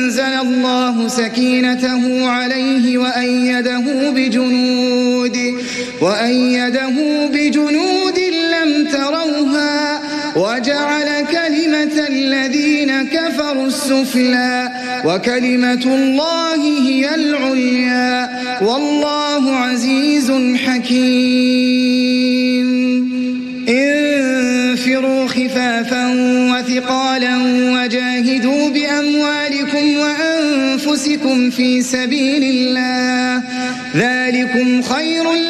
أنزل الله سكينته عليه وأيده بجنود لم تروها وجعل كلمة الذين كفروا السفلى وكلمة الله هي العليا والله عزيز حكيم. انفروا خفافا وثقالا وجاهدوا بأموالكم وأنفسكم في سبيل الله ذلكم خير